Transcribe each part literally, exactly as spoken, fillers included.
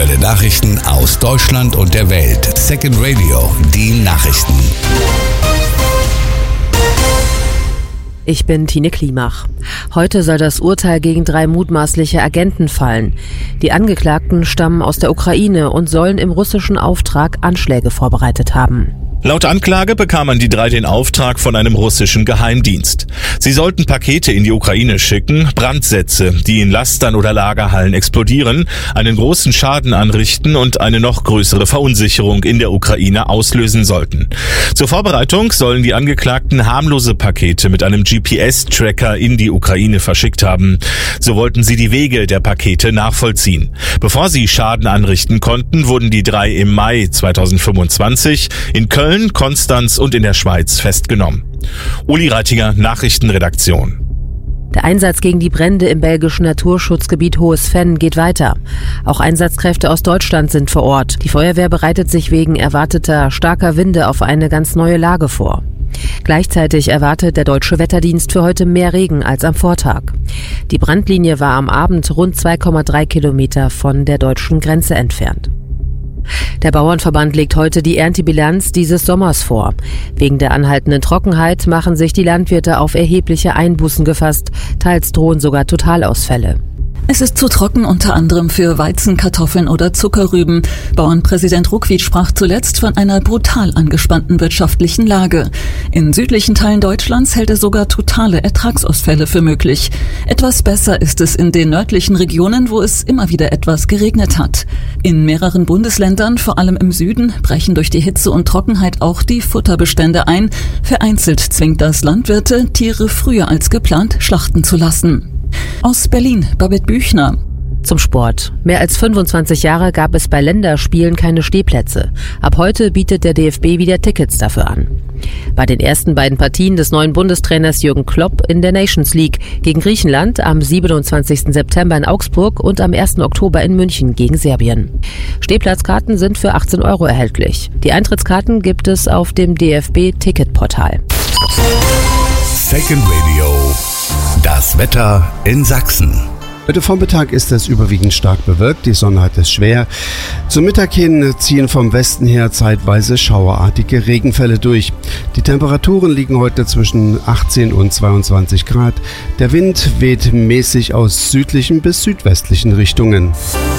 Aktuelle Nachrichten aus Deutschland und der Welt. Second Radio, die Nachrichten. Ich bin Tine Klimach. Heute soll das Urteil gegen drei mutmaßliche Agenten fallen. Die Angeklagten stammen aus der Ukraine und sollen im russischen Auftrag Anschläge vorbereitet haben. Laut Anklage bekamen die drei den Auftrag von einem russischen Geheimdienst. Sie sollten Pakete in die Ukraine schicken, Brandsätze, die in Lastern oder Lagerhallen explodieren, einen großen Schaden anrichten und eine noch größere Verunsicherung in der Ukraine auslösen sollten. Zur Vorbereitung sollen die Angeklagten harmlose Pakete mit einem G P S-Tracker in die Ukraine verschickt haben. So wollten sie die Wege der Pakete nachvollziehen. Bevor sie Schaden anrichten konnten, wurden die drei im Mai zweitausendfünfundzwanzig in Köln, Konstanz und in der Schweiz festgenommen. Uli Reitiger, Nachrichtenredaktion. Der Einsatz gegen die Brände im belgischen Naturschutzgebiet Hohes Venn geht weiter. Auch Einsatzkräfte aus Deutschland sind vor Ort. Die Feuerwehr bereitet sich wegen erwarteter starker Winde auf eine ganz neue Lage vor. Gleichzeitig erwartet der deutsche Wetterdienst für heute mehr Regen als am Vortag. Die Brandlinie war am Abend rund zwei Komma drei Kilometer von der deutschen Grenze entfernt. Der Bauernverband legt heute die Erntebilanz dieses Sommers vor. Wegen der anhaltenden Trockenheit machen sich die Landwirte auf erhebliche Einbußen gefasst. Teils drohen sogar Totalausfälle. Es ist zu trocken, unter anderem für Weizen, Kartoffeln oder Zuckerrüben. Bauernpräsident Ruckwied sprach zuletzt von einer brutal angespannten wirtschaftlichen Lage. In südlichen Teilen Deutschlands hält er sogar totale Ertragsausfälle für möglich. Etwas besser ist es in den nördlichen Regionen, wo es immer wieder etwas geregnet hat. In mehreren Bundesländern, vor allem im Süden, brechen durch die Hitze und Trockenheit auch die Futterbestände ein. Vereinzelt zwingt das Landwirte, Tiere früher als geplant schlachten zu lassen. Aus Berlin, Babette Büchner. Zum Sport. Mehr als fünfundzwanzig Jahre gab es bei Länderspielen keine Stehplätze. Ab heute bietet der D F B wieder Tickets dafür an. Bei den ersten beiden Partien des neuen Bundestrainers Jürgen Klopp in der Nations League gegen Griechenland am siebenundzwanzigsten September in Augsburg und am ersten Oktober in München gegen Serbien. Stehplatzkarten sind für achtzehn Euro erhältlich. Die Eintrittskarten gibt es auf dem D F B-Ticketportal. Second Radio. Das Wetter in Sachsen. Heute Vormittag ist es überwiegend stark bewölkt, die Sonne hat es schwer. Zum Mittag hin ziehen vom Westen her zeitweise schauerartige Regenfälle durch. Die Temperaturen liegen heute zwischen achtzehn und zweiundzwanzig Grad. Der Wind weht mäßig aus südlichen bis südwestlichen Richtungen.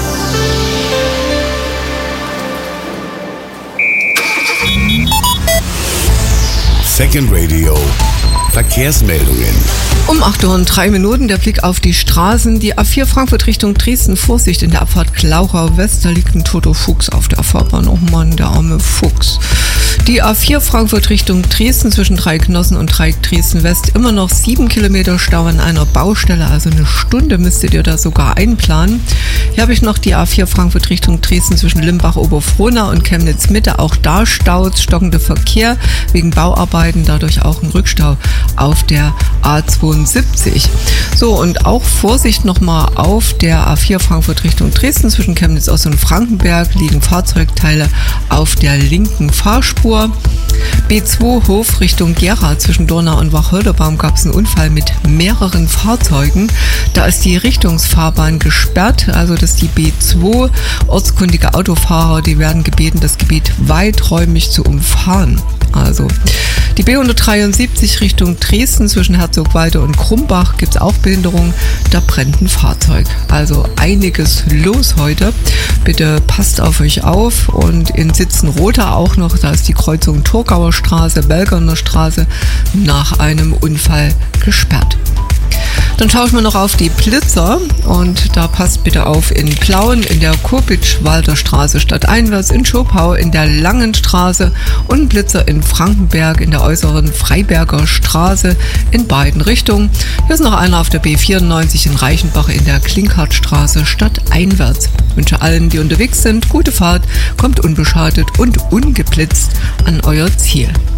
Second Radio. Verkehrsmeldungen. Um acht Uhr und drei Minuten der Blick auf die Straßen. Die A vier Frankfurt Richtung Dresden. Vorsicht in der Abfahrt Glauchau West. Da liegt ein toter Fuchs auf der Fahrbahn. Oh Mann, der arme Fuchs. Die A vier Frankfurt Richtung Dresden zwischen Dreiecknossen und Dreieck Dresden West. Immer noch sieben Kilometer Stau an einer Baustelle. Also eine Stunde müsstet ihr da sogar einplanen. Hier habe ich noch die A vier Frankfurt Richtung Dresden zwischen Limbach-Oberfrohnau und Chemnitz Mitte. Auch da staut stockender Verkehr wegen Bauarbeiten. Dadurch auch ein Rückstau auf der A zweiundsiebzig. So, und auch Vorsicht nochmal auf der A vier Frankfurt Richtung Dresden zwischen Chemnitz Ost und Frankenberg liegen Fahrzeugteile auf der linken Fahrspur. B zwei Hof Richtung Gera zwischen Dornau und Wacholderbaum gab es einen Unfall mit mehreren Fahrzeugen. Da ist die Richtungsfahrbahn gesperrt, also das ist die B zwei. Ortskundige Autofahrer, die werden gebeten, das Gebiet weiträumig zu umfahren. Also die B hundertdreiundsiebzig Richtung Dresden zwischen Herzogwalde und Krumbach gibt es auch Behinderung. Da brennt ein Fahrzeug. Also einiges los heute. Bitte passt auf euch auf. Und in Sitzenroda auch noch, da ist die Kreuzung Torgauer Straße, Belgerner Straße nach einem Unfall gesperrt. Dann schaue ich mal noch auf die Blitzer und da passt bitte auf in Plauen, in der Kurbitsch-Walder Straße stadteinwärts, in Schopau, in der Langen Straße und Blitzer in Frankenberg in der äußeren Freiberger Straße in beiden Richtungen. Hier ist noch einer auf der B vierundneunzig in Reichenbach in der Klinkhartstraße stadteinwärts. Ich wünsche allen, die unterwegs sind, gute Fahrt, kommt unbeschadet und ungeblitzt an euer Ziel.